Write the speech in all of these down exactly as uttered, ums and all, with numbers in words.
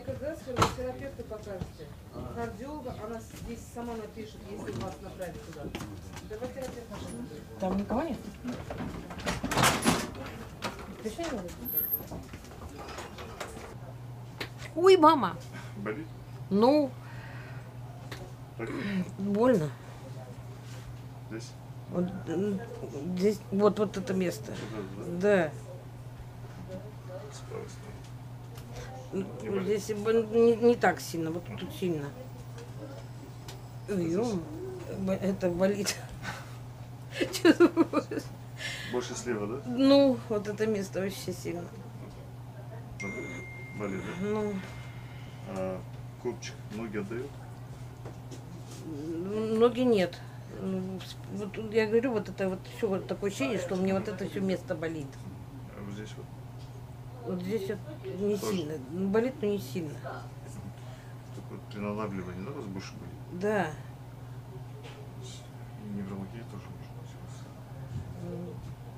ЭКГ, терапевта покажете. Кардиолога, она здесь сама напишет, если вас направить туда. Давай терапевт нашему. Там никого нет? Пришли? Ой, мама. Болит? Ну, Так? больно. Здесь? Вот, м, здесь, вот, вот это место. Вот это, Да. С правой стороны. Не Вот болит? здесь бы не, не так сильно, вот тут сильно. Ой, ё, бо- это болит. Чувствую. Больше слева, да? Ну, вот это место вообще сильно. Болит, да? Ну, А копчик ноги отдает? ноги нет. Ну, Вот я говорю, вот это вот все вот такое ощущение, что мне вот это все место болит. А вот здесь вот? Вот здесь вот не Тоже? сильно. Ну, болит, но не сильно. Только вот при надавливании, да, у вас больше болит? Да. И невралгия тоже может быть.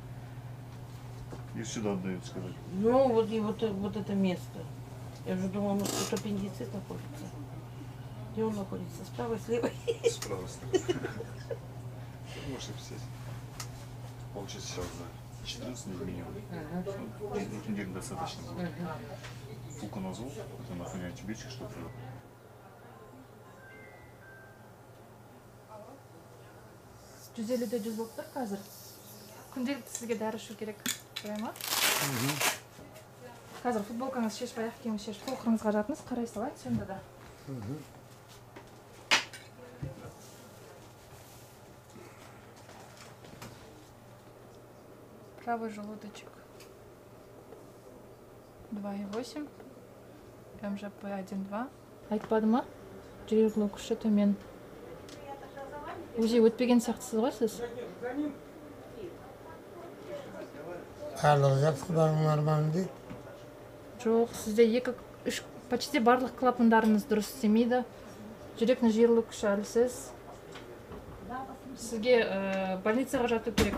И сюда отдает, сказать. Ну, вот и вот, вот это место. Я уже думала, может, тут аппендицит находится. Где он находится? Справа, слева? Справа стороны. Можете писать. Получится сейчас за четырнадцать дней минимум. Ага. Двух недель достаточно будет. Ага. Фуконазол, это нахуй антибиотик, чтобы жүз элүүдө жүз болуп тур азыр. Күнделикти сизге дары ішу керек. Жарай ма? Қазір футболкаңыз шешіп, аяқ киіміңізді шешіп, толқырыңызға жатыңыз, қарайсыз ба сонда да. Правый желудочек два и восемь, эм жэ пэ один два. Айтпады ма? Жүрек күші төмен. УЗИ өтпеген сияқтысыз ғой сіз? Барлығы жақсы, барлығы нормально дейді. Жоқ, сізде екі, үш, почти барлық клапандарыңыз дұрыс істемейді. Жүректің жиырылу күші әлсіз. Сізге больницаға жату керек.